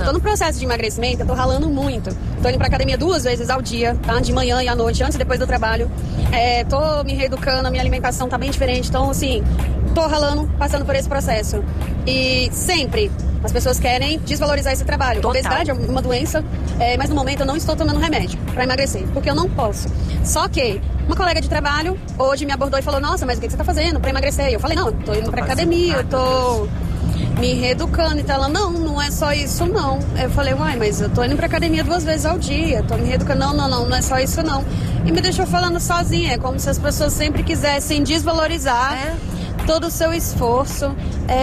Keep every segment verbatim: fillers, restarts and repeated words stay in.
tô no processo de emagrecimento, eu tô ralando muito. Tô indo pra academia duas vezes ao dia, tá? De manhã e à noite, antes e depois do trabalho. É, tô me reeducando, a minha alimentação tá bem diferente. Então, assim, tô ralando, passando por esse processo. E sempre as pessoas querem desvalorizar esse trabalho. Total. Obesidade é uma doença, é, mas no momento eu não estou tomando remédio pra emagrecer, porque eu não posso. Só que uma colega de trabalho hoje me abordou e falou: nossa, mas o que você tá fazendo pra emagrecer? E eu falei: não, eu tô indo tô pra academia, eu tô me reeducando. Então ela: não, não é só isso não. Eu falei: uai, mas eu tô indo pra academia duas vezes ao dia, tô me reeducando. Não, não, não, não é só isso não. E me deixou falando sozinha, é como se as pessoas sempre quisessem desvalorizar é. todo o seu esforço.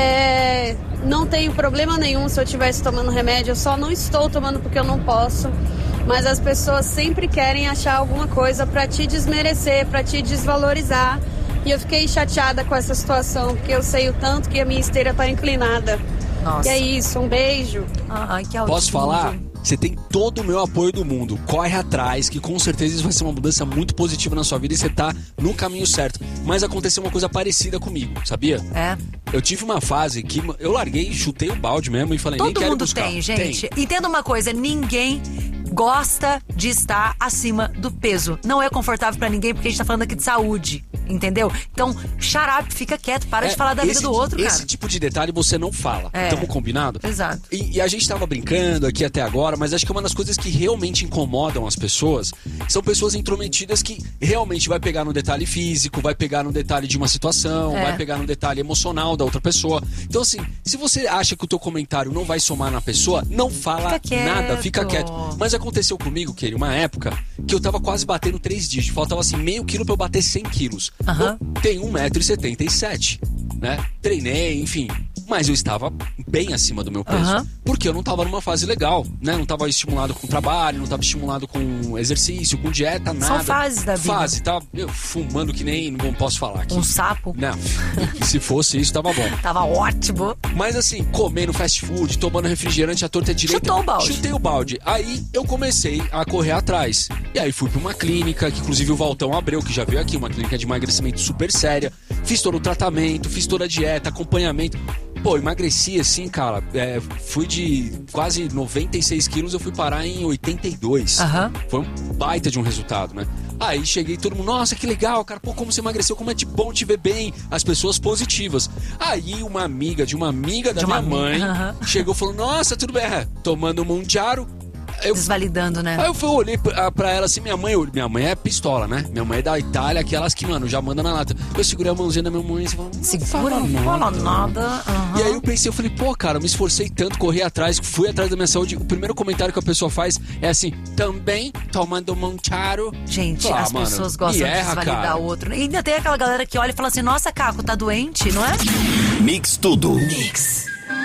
É... Não tenho problema nenhum se eu estivesse tomando remédio, eu só não estou tomando porque eu não posso. Mas as pessoas sempre querem achar alguma coisa pra te desmerecer, pra te desvalorizar. E eu fiquei chateada com essa situação, porque eu sei o tanto que a minha esteira tá inclinada. Nossa. E é isso, um beijo. Ai, que Posso falar? Você tem todo o meu apoio do mundo. Corre atrás, que com certeza isso vai ser uma mudança muito positiva na sua vida e você tá no caminho certo. Mas aconteceu uma coisa parecida comigo, sabia? É. Eu tive uma fase que eu larguei, chutei o balde mesmo e falei: todo nem quero mundo buscar. tem, gente. Tem. Entenda uma coisa, ninguém gosta de estar acima do peso. Não é confortável pra ninguém porque a gente tá falando aqui de saúde, entendeu? Então, xarape, fica quieto, para É, de falar da vida do outro, cara. Esse tipo de detalhe você não fala. É. Tamo combinado? Exato. E, e a gente tava brincando aqui até agora, mas acho que uma das coisas que realmente incomodam as pessoas são pessoas intrometidas que realmente vai pegar no detalhe físico, vai pegar no detalhe de uma situação, É. vai pegar no detalhe emocional da outra pessoa. Então, assim, se você acha que o teu comentário não vai somar na pessoa, não fala Fica quieto. nada, fica quieto. Mas aconteceu comigo, Kelly, uma época que eu tava quase batendo três dígitos. Faltava assim meio quilo pra eu bater cem quilos. Aham. Eu tenho um metro e setenta e sete, né? Treinei, enfim. Mas eu estava bem acima do meu peso. Aham. Porque eu não tava numa fase legal, né? Não tava estimulado com trabalho, não tava estimulado com exercício, com dieta, nada. São fases da vida. Fase, tá? Eu fumando que nem, não posso falar aqui. Um sapo. Não, se fosse isso, tava bom. Tava ótimo. Mas assim, comendo fast food, tomando refrigerante à torta direita. Chutou o balde. Chutei o balde. Aí eu comecei a correr atrás. E aí fui pra uma clínica, que inclusive o Valtão Abreu, que já veio aqui, uma clínica de emagrecimento super séria. Fiz todo o tratamento, fiz toda a dieta, acompanhamento. Pô, emagreci assim, cara, é, fui de quase noventa e seis quilos, eu fui parar em oitenta e dois. Aham. Foi um baita de um resultado, né? Aí cheguei todo mundo: nossa, que legal, cara, pô, como você emagreceu, como é de bom te ver bem. As pessoas positivas. Aí uma amiga de uma amiga da De uma minha mãe amiga, aham. chegou e falou: nossa, tudo bem, é, tomando um Mondiaro. Eu, Desvalidando, né? Aí eu fui, olhei pra, pra ela assim, minha mãe, minha mãe é pistola, né? Minha mãe é da Itália, aquelas que, mano, já manda na lata. Eu segurei a mãozinha da minha mãe e falei: Segura, não fala nada. Aham. E aí eu pensei, eu falei: pô, cara, eu me esforcei tanto, corri atrás, fui atrás da minha saúde. O primeiro comentário que a pessoa faz é assim: também tomando Mondiaro. Gente, Ah, as mano, pessoas gostam me erra, de desvalidar cara. o outro. E ainda tem aquela galera que olha e fala assim: nossa, Caco, tá doente, não é? Mix Tudo. Mix.